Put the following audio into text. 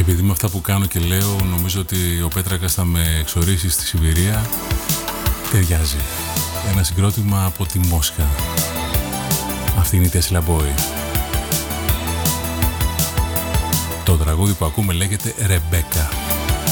επειδή με αυτά που κάνω και λέω νομίζω ότι ο Πέτρακας θα με εξορίσει στη Σιβηρία, ταιριάζει. Ένα συγκρότημα από τη Μόσχα. Αυτή είναι η Tesla Boy. Το τραγούδι που ακούμε λέγεται Ρεμπέκα.